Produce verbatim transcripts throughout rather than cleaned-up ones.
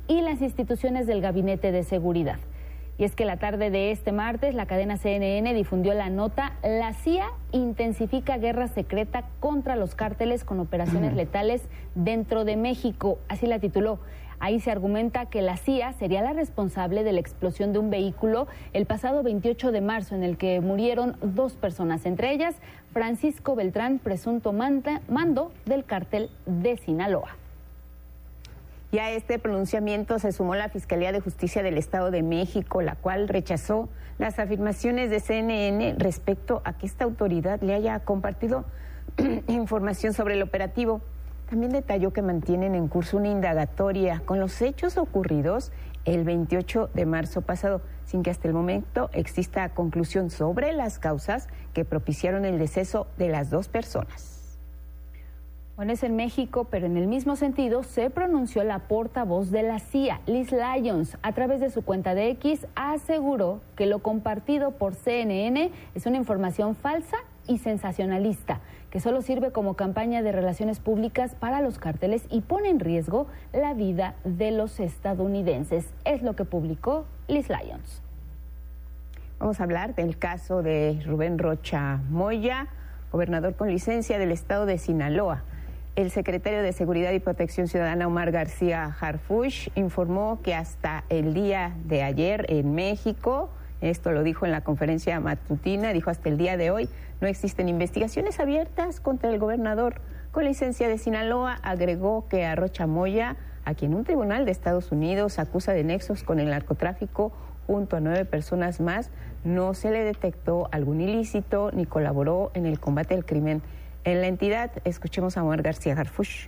y las instituciones del Gabinete de Seguridad. Y es que la tarde de este martes, la cadena C N N difundió la nota "La C I A intensifica guerra secreta contra los cárteles con operaciones letales dentro de México", así la tituló. Ahí se argumenta que la C I A sería la responsable de la explosión de un vehículo el pasado veintiocho de marzo en el que murieron dos personas, entre ellas Francisco Beltrán, presunto mando del cártel de Sinaloa. Y a este pronunciamiento se sumó la Fiscalía de Justicia del Estado de México, la cual rechazó las afirmaciones de C N N respecto a que esta autoridad le haya compartido información sobre el operativo. También detalló que mantienen en curso una indagatoria con los hechos ocurridos el veintiocho de marzo pasado, sin que hasta el momento exista conclusión sobre las causas que propiciaron el deceso de las dos personas. Bueno, es en México, pero en el mismo sentido se pronunció la portavoz de la C I A, Liz Lyons. A través de su cuenta de X aseguró que lo compartido por C N N es una información falsa y sensacionalista, que solo sirve como campaña de relaciones públicas para los cárteles y pone en riesgo la vida de los estadounidenses. Es lo que publicó Liz Lyons. Vamos a hablar del caso de Rubén Rocha Moya, gobernador con licencia del estado de Sinaloa. El secretario de Seguridad y Protección Ciudadana, Omar García Harfuch, informó que hasta el día de ayer en México, esto lo dijo en la conferencia matutina, dijo hasta el día de hoy, no existen investigaciones abiertas contra el gobernador con licencia de Sinaloa. Agregó que a Rocha Moya, a quien un tribunal de Estados Unidos acusa de nexos con el narcotráfico junto a nueve personas más, no se le detectó algún ilícito ni colaboró en el combate al crimen en la entidad. Escuchemos a Omar García Harfuch.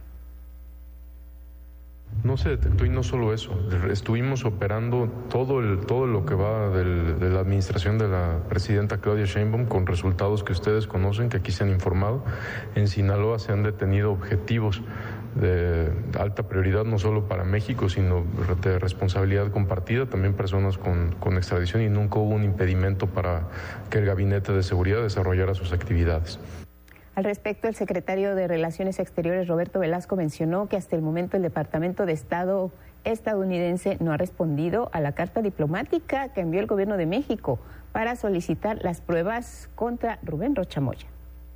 No se detectó, y no solo eso, estuvimos operando todo el todo lo que va del, de la administración de la presidenta Claudia Sheinbaum con resultados que ustedes conocen, que aquí se han informado. En Sinaloa se han detenido objetivos de alta prioridad, no solo para México, sino de responsabilidad compartida, también personas con, con extradición, y nunca hubo un impedimento para que el Gabinete de Seguridad desarrollara sus actividades. Al respecto, el secretario de Relaciones Exteriores, Roberto Velasco, mencionó que hasta el momento el Departamento de Estado estadounidense no ha respondido a la carta diplomática que envió el gobierno de México para solicitar las pruebas contra Rubén Rocha Moya.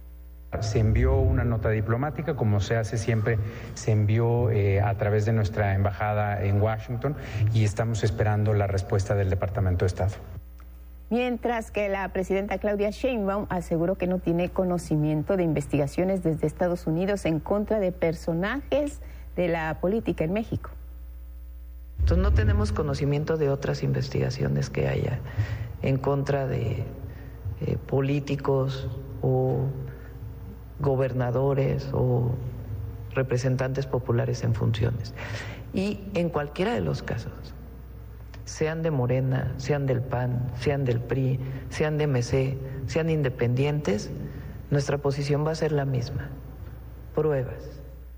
Se envió una nota diplomática, como se hace siempre, se envió eh, a través de nuestra embajada en Washington, y estamos esperando la respuesta del Departamento de Estado. Mientras que la presidenta Claudia Sheinbaum aseguró que no tiene conocimiento de investigaciones desde Estados Unidos en contra de personajes de la política en México. Entonces no tenemos conocimiento de otras investigaciones que haya en contra de eh, políticos o gobernadores o representantes populares en funciones. Y en cualquiera de los casos, sean de Morena, sean del P A N, sean del P R I, sean de M C, sean independientes, nuestra posición va a ser la misma. Pruebas.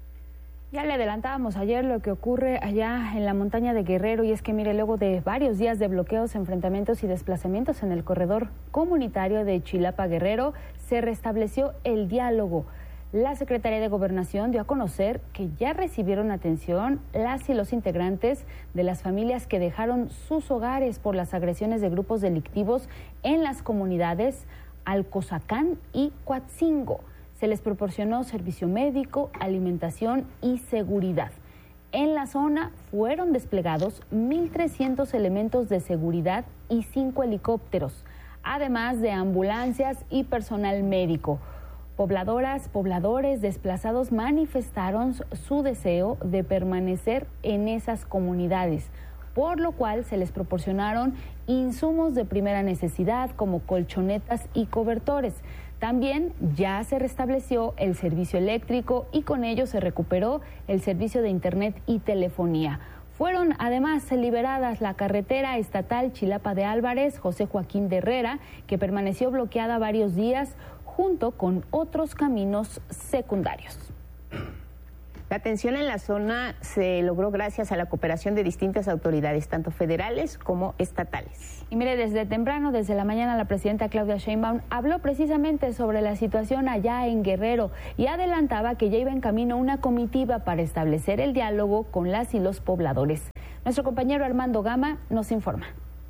Ya le adelantábamos ayer lo que ocurre allá en la montaña de Guerrero, y es que mire, luego de varios días de bloqueos, enfrentamientos y desplazamientos en el corredor comunitario de Chilapa Guerrero, se restableció el diálogo. La Secretaría de Gobernación dio a conocer que ya recibieron atención las y los integrantes de las familias que dejaron sus hogares por las agresiones de grupos delictivos en las comunidades Alcozacán y Coatzingo. Se les proporcionó servicio médico, alimentación y seguridad. En la zona fueron desplegados mil trescientos elementos de seguridad y cinco helicópteros, además de ambulancias y personal médico. Pobladoras, pobladores desplazados manifestaron su deseo de permanecer en esas comunidades, por lo cual se les proporcionaron insumos de primera necesidad como colchonetas y cobertores. También ya se restableció el servicio eléctrico y con ello se recuperó el servicio de internet y telefonía. Fueron además liberadas la carretera estatal Chilapa de Álvarez, José Joaquín de Herrera, que permaneció bloqueada varios días, junto con otros caminos secundarios. La atención en la zona se logró gracias a la cooperación de distintas autoridades, tanto federales como estatales. Y mire, desde temprano, desde la mañana, la presidenta Claudia Sheinbaum habló precisamente sobre la situación allá en Guerrero y adelantaba que ya iba en camino una comitiva para establecer el diálogo con las y los pobladores. Nuestro compañero Armando Gama nos informa.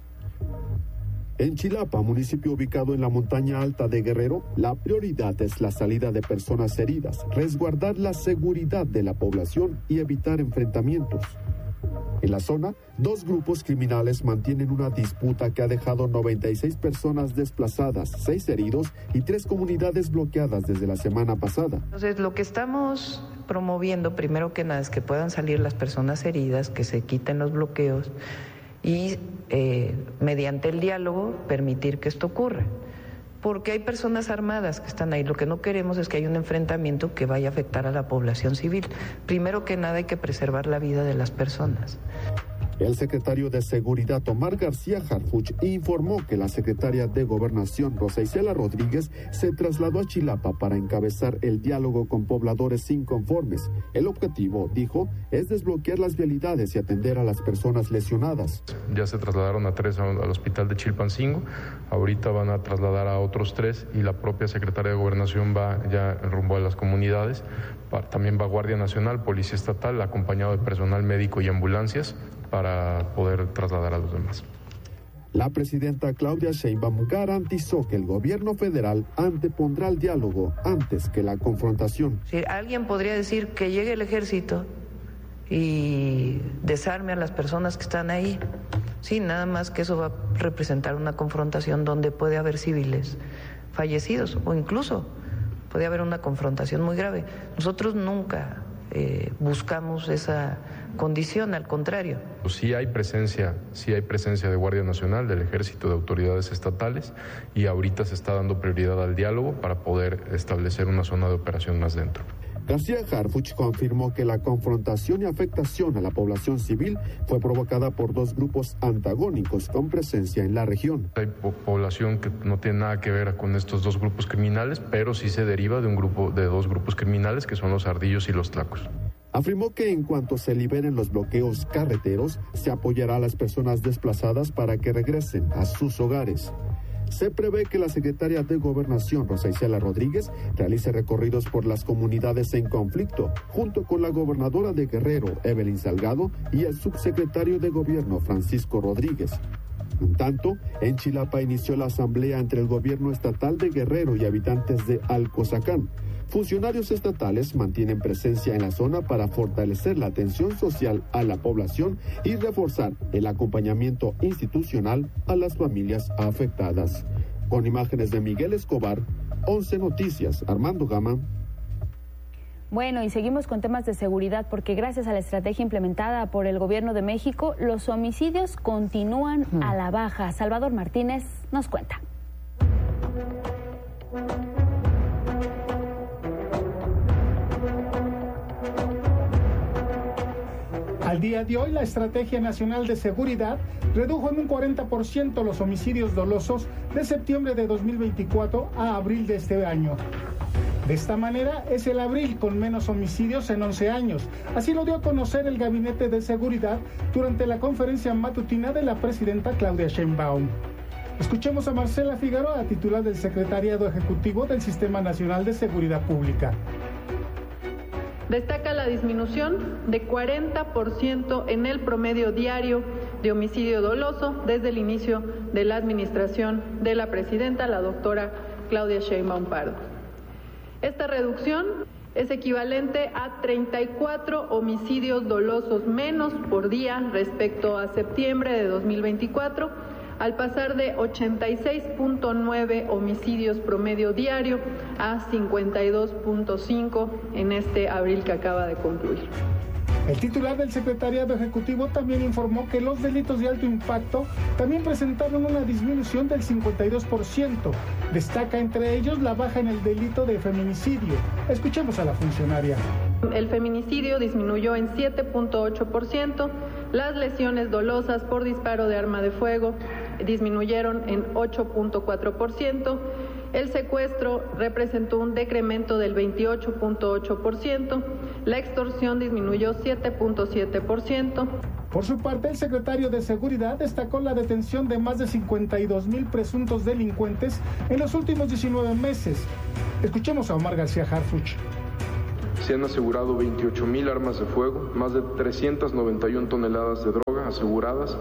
En Chilapa, municipio ubicado en la montaña alta de Guerrero, la prioridad es la salida de personas heridas, resguardar la seguridad de la población y evitar enfrentamientos. En la zona, dos grupos criminales mantienen una disputa que ha dejado noventa y seis personas desplazadas, seis heridos y tres comunidades bloqueadas desde la semana pasada. Entonces, lo que estamos promoviendo, primero que nada, es que puedan salir las personas heridas, que se quiten los bloqueos y eh, mediante el diálogo permitir que esto ocurra. Porque hay personas armadas que están ahí. Lo que no queremos es que haya un enfrentamiento que vaya a afectar a la población civil. Primero que nada hay que preservar la vida de las personas. El secretario de Seguridad, Omar García Harfuch, informó que la secretaria de Gobernación, Rosa Isela Rodríguez, se trasladó a Chilapa para encabezar el diálogo con pobladores inconformes. El objetivo, dijo, es desbloquear las vialidades y atender a las personas lesionadas. Ya se trasladaron a tres al hospital de Chilpancingo, ahorita van a trasladar a otros tres y la propia secretaria de Gobernación va ya rumbo a las comunidades. También va Guardia Nacional, Policía Estatal, acompañado de personal médico y ambulancias, para poder trasladar a los demás. La presidenta Claudia Sheinbaum garantizó que el gobierno federal antepondrá el diálogo antes que la confrontación. Si alguien podría decir que llegue el ejército y desarme a las personas que están ahí, sí, nada más que eso va a representar una confrontación donde puede haber civiles fallecidos o incluso puede haber una confrontación muy grave. Nosotros nunca eh, buscamos esa condición, al contrario. Sí hay presencia, sí hay presencia de Guardia Nacional, del Ejército, de autoridades estatales, y ahorita se está dando prioridad al diálogo para poder establecer una zona de operación más dentro. García Harfuch confirmó que la confrontación y afectación a la población civil fue provocada por dos grupos antagónicos con presencia en la región. Hay po- población que no tiene nada que ver con estos dos grupos criminales, pero sí se deriva de un grupo, de dos grupos criminales que son los ardillos y los tlacos. Afirmó que en cuanto se liberen los bloqueos carreteros, se apoyará a las personas desplazadas para que regresen a sus hogares. Se prevé que la secretaria de Gobernación, Rosa Isela Rodríguez, realice recorridos por las comunidades en conflicto, junto con la gobernadora de Guerrero, Evelyn Salgado, y el subsecretario de Gobierno, Francisco Rodríguez. En tanto, en Chilapa inició la asamblea entre el gobierno estatal de Guerrero y habitantes de Alcozacán. Funcionarios estatales mantienen presencia en la zona para fortalecer la atención social a la población y reforzar el acompañamiento institucional a las familias afectadas. Con imágenes de Miguel Escobar, once Noticias, Armando Gama. Bueno, y seguimos con temas de seguridad porque gracias a la estrategia implementada por el Gobierno de México, los homicidios continúan hmm. a la baja. Salvador Martínez nos cuenta. Al día de hoy, la Estrategia Nacional de Seguridad redujo en un cuarenta por ciento los homicidios dolosos de septiembre de dos mil veinticuatro a abril de este año. De esta manera, es el abril con menos homicidios en once años. Así lo dio a conocer el Gabinete de Seguridad durante la conferencia matutina de la presidenta Claudia Sheinbaum. Escuchemos a Marcela Figueroa, titular del Secretariado Ejecutivo del Sistema Nacional de Seguridad Pública. Destaca la disminución de cuarenta por ciento en el promedio diario de homicidio doloso desde el inicio de la administración de la presidenta, la doctora Claudia Sheinbaum Pardo. Esta reducción es equivalente a treinta y cuatro homicidios dolosos menos por día respecto a septiembre de dos mil veinticuatro, al pasar de ochenta y seis punto nueve homicidios promedio diario a cincuenta y dos punto cinco en este abril que acaba de concluir. El titular del Secretariado Ejecutivo también informó que los delitos de alto impacto también presentaron una disminución del cincuenta y dos por ciento. Destaca entre ellos la baja en el delito de feminicidio. Escuchemos a la funcionaria. El feminicidio disminuyó en siete punto ocho por ciento, las lesiones dolosas por disparo de arma de fuego disminuyeron en ocho punto cuatro por ciento, el secuestro representó un decremento del veintiocho punto ocho por ciento, la extorsión disminuyó siete punto siete por ciento. Por su parte, el secretario de Seguridad destacó la detención de más de cincuenta y dos mil presuntos delincuentes en los últimos diecinueve meses. Escuchemos a Omar García Harfuch. Se han asegurado veintiocho mil armas de fuego, más de trescientas noventa y una toneladas de droga aseguradas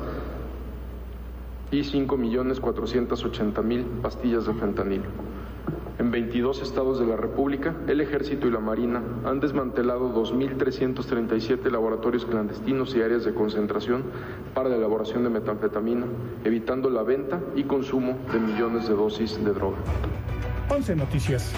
y cinco millones cuatrocientas ochenta mil pastillas de fentanilo. En veintidós estados de la República, el Ejército y la Marina han desmantelado dos mil trescientos treinta y siete laboratorios clandestinos y áreas de concentración para la elaboración de metanfetamina, evitando la venta y consumo de millones de dosis de droga. once Noticias.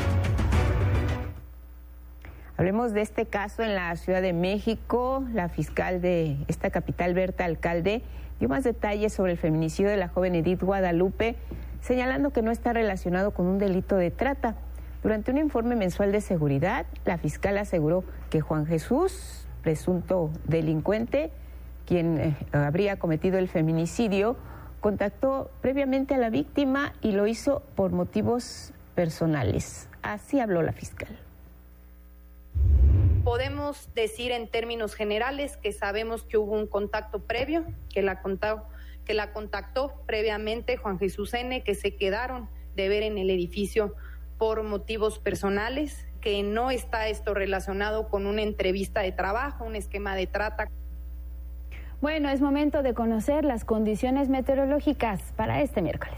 Hablemos de este caso en la Ciudad de México. La fiscal de esta capital, Berta Alcalde, dio más detalles sobre el feminicidio de la joven Edith Guadalupe, señalando que no está relacionado con un delito de trata. Durante un informe mensual de seguridad, la fiscal aseguró que Juan Jesús, presunto delincuente, quien eh, habría cometido el feminicidio, contactó previamente a la víctima y lo hizo por motivos personales. Así habló la fiscal. Podemos decir en términos generales que sabemos que hubo un contacto previo, que la contactó, que la contactó previamente Juan Jesús N., que se quedaron de ver en el edificio por motivos personales, que no está esto relacionado con una entrevista de trabajo, un esquema de trata. Bueno, es momento de conocer las condiciones meteorológicas para este miércoles.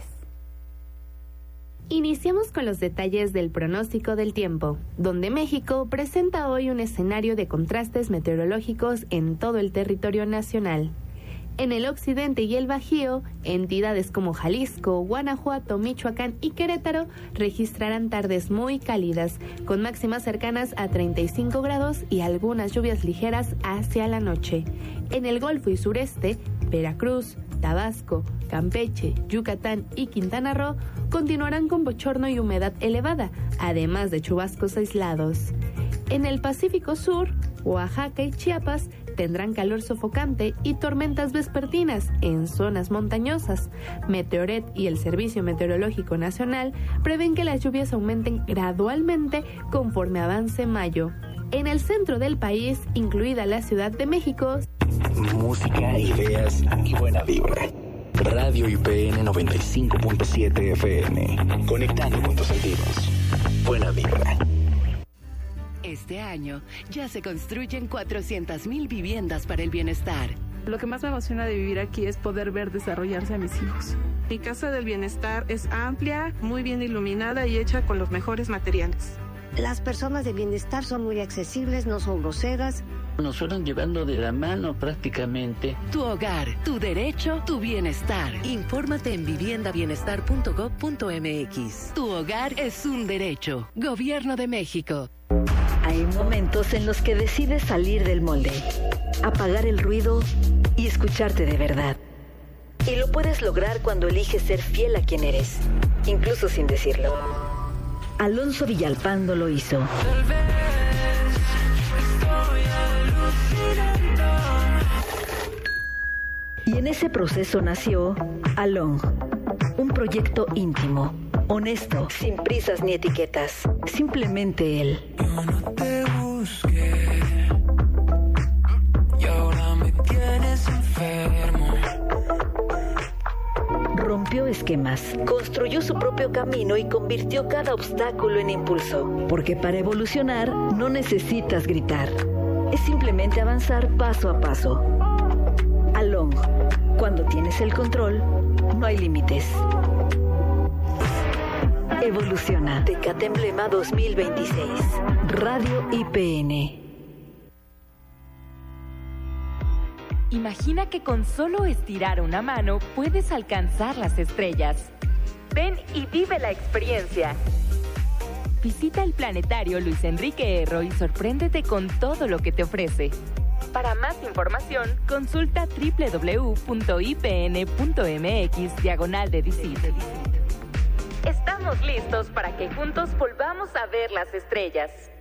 Iniciamos con los detalles del pronóstico del tiempo, donde México presenta hoy un escenario de contrastes meteorológicos en todo el territorio nacional. En el occidente y el Bajío, entidades como Jalisco, Guanajuato, Michoacán y Querétaro registrarán tardes muy cálidas, con máximas cercanas a treinta y cinco grados y algunas lluvias ligeras hacia la noche. En el Golfo y sureste, Veracruz, Tabasco, Campeche, Yucatán y Quintana Roo continuarán con bochorno y humedad elevada, además de chubascos aislados. En el Pacífico Sur, Oaxaca y Chiapas tendrán calor sofocante y tormentas vespertinas en zonas montañosas. Meteoret y el Servicio Meteorológico Nacional prevén que las lluvias aumenten gradualmente conforme avance mayo. En el centro del país, incluida la Ciudad de México, música, ideas y buena vibra. Radio I P N noventa y cinco punto siete F M. Conectando con tus sentidos. Buena vibra. Este año ya se construyen cuatrocientas mil viviendas para el bienestar. Lo que más me emociona de vivir aquí es poder ver desarrollarse a mis hijos. Mi casa del bienestar es amplia, muy bien iluminada y hecha con los mejores materiales. Las personas de bienestar son muy accesibles, no son groseras. Nos fueron llevando de la mano prácticamente. Tu hogar, tu derecho, tu bienestar. Infórmate en vivienda bienestar punto gob punto m x. Tu hogar es un derecho. Gobierno de México. Hay momentos en los que decides salir del molde, apagar el ruido y escucharte de verdad. Y lo puedes lograr cuando eliges ser fiel a quien eres, incluso sin decirlo. Alonso Villalpando lo hizo. Tal vez estoy alucinando. Y en ese proceso nació Along, un proyecto íntimo, honesto, sin prisas ni etiquetas, simplemente él. Yo no te busqué y ahora me tienes enfermo. Rompió esquemas, construyó su propio camino y convirtió cada obstáculo en impulso. Porque para evolucionar no necesitas gritar, es simplemente avanzar paso a paso. Along, cuando tienes el control, no hay límites. Evoluciona. Tecate Emblema dos mil veintiséis. Radio I P N. Imagina que con solo estirar una mano puedes alcanzar las estrellas. Ven y vive la experiencia. Visita el planetario Luis Enrique Erro y sorpréndete con todo lo que te ofrece. Para más información, consulta doble u doble u doble u punto i p n punto m x diagonal de Visit. Estamos listos para que juntos volvamos a ver las estrellas.